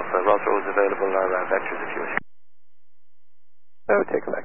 Alpha. Roger is available, vectors if you wish. Oh, take a